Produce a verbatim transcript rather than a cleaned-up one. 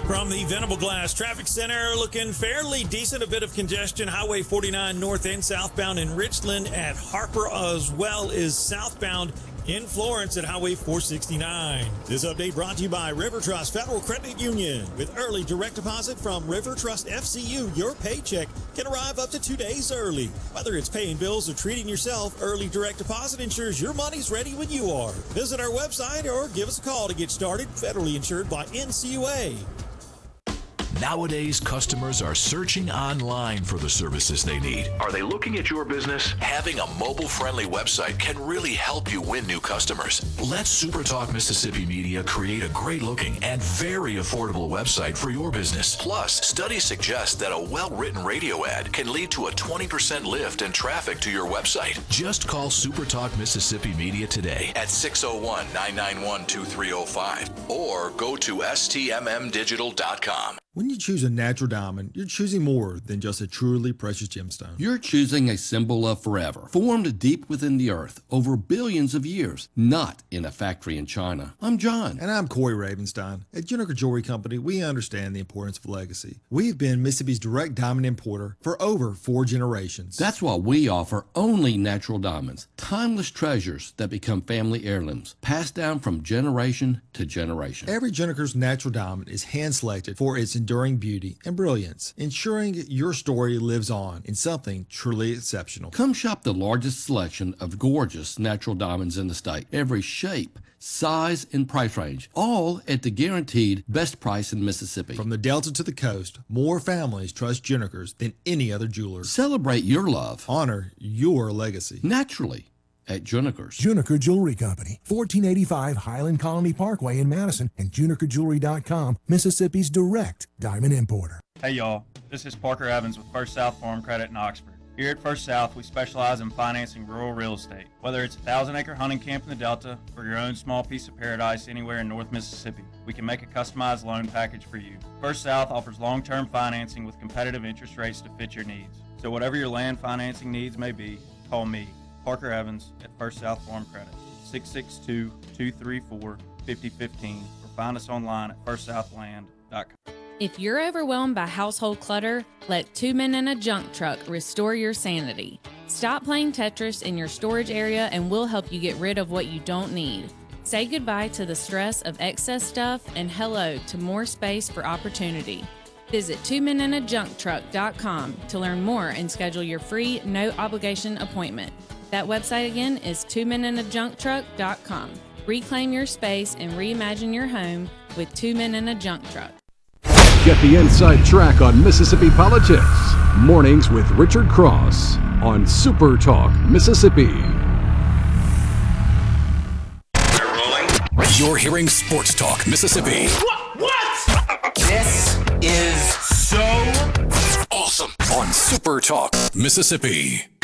From the Venable Glass Traffic Center, looking fairly decent. A bit of congestion. Highway forty-nine north and southbound in Richland at Harper, as well as southbound in Florence at Highway four sixty-nine. This update brought to you by River Trust Federal Credit Union. With early direct deposit from River Trust F C U, your paycheck can arrive up to two days early. Whether it's paying bills or treating yourself, early direct deposit ensures your money's ready when you are. Visit our website or give us a call to get started. Federally insured by N C U A. Nowadays, customers are searching online for the services they need. Are they looking at your business? Having a mobile-friendly website can really help you win new customers. Let SuperTalk Mississippi Media create a great-looking and very affordable website for your business. Plus, studies suggest that a well-written radio ad can lead to a twenty percent lift in traffic to your website. Just call SuperTalk Mississippi Media today at six oh one, nine nine one, two three oh five or go to S T M M digital dot com. When you choose a natural diamond, you're choosing more than just a truly precious gemstone. You're choosing a symbol of forever, formed deep within the earth over billions of years, not in a factory in China. I'm John. And I'm Corey Ravenstein. At Juniker Jewelry Company, we understand the importance of legacy. We've been Mississippi's direct diamond importer for over four generations. That's why we offer only natural diamonds, timeless treasures that become family heirlooms, passed down from generation to generation. Every Juniker's natural diamond is hand-selected for its enduring beauty and brilliance, ensuring your story lives on in something truly exceptional. Come shop the largest selection of gorgeous natural diamonds in the state. Every shape, size, and price range, all at the guaranteed best price in Mississippi. From the Delta to the coast, more families trust Junikers than any other jeweler. Celebrate your love. Honor your legacy. Naturally. At Juniker's. Juniker Jewelry Company, fourteen eighty-five Highland Colony Parkway in Madison, and Juniker Jewelry dot com, Mississippi's direct diamond importer. Hey y'all, this is Parker Evans with First South Farm Credit in Oxford. Here at First South, we specialize in financing rural real estate. Whether it's a thousand acre hunting camp in the Delta or your own small piece of paradise anywhere in North Mississippi, we can make a customized loan package for you. First South offers long-term financing with competitive interest rates to fit your needs. So whatever your land financing needs may be, call me, Parker Evans at First South Farm Credit, six six two, two three four, five oh one five, or find us online at first south land dot com. If you're overwhelmed by household clutter, let Two Men in a Junk Truck restore your sanity. Stop playing Tetris in your storage area and we'll help you get rid of what you don't need. Say goodbye to the stress of excess stuff and hello to more space for opportunity. Visit two men in a junk truck dot com to learn more and schedule your free, no-obligation appointment. That website again is two men in a junk truck dot com. Reclaim your space and reimagine your home with Two Men in a Junk Truck. Get the inside track on Mississippi politics. Mornings with Richard Cross on Super Talk Mississippi. They're rolling. You're hearing Sports Talk Mississippi. What? What? This is so awesome on Super Talk Mississippi.